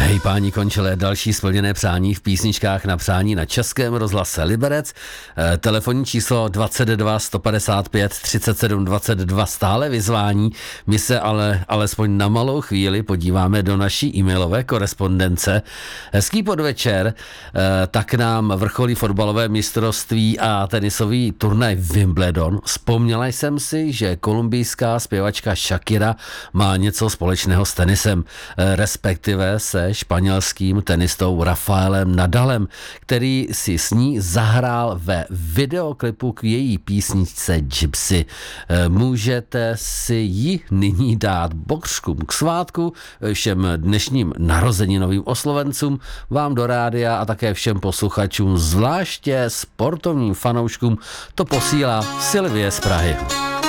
Hej páni, končilé další splněné přání v písničkách na přání na Českém rozhlase Liberec. Telefonní číslo 22 155 37 22 stále vyzvání. My se ale alespoň na malou chvíli podíváme do naší e-mailové korespondence. Hezký podvečer, tak nám vrcholí fotbalové mistrovství a tenisový turnaj Wimbledon. Vzpomněla jsem si, že kolumbijská zpěvačka Shakira má něco společného s tenisem, respektive se španělským tenistou Rafaelem Nadalem, který si s ní zahrál ve videoklipu k její písničce Gypsy. Můžete si ji nyní dát bokřkům k svátku, všem dnešním narozeninovým oslovencům, vám do rádia a také všem posluchačům, zvláště sportovním fanouškům, to posílá Sylvie z Prahy.